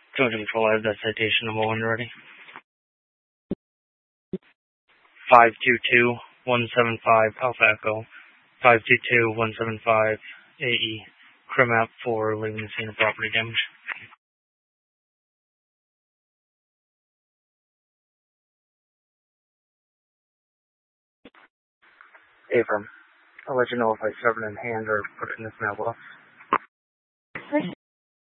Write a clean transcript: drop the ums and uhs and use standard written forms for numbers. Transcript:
Georgia Control, I have that citation number one ready. 522175 Alpha Echo. 522175 AE. Crim app for leaving the scene of property damage. Affirm. I'll let you know if I serve it in hand or put it in this mailbox.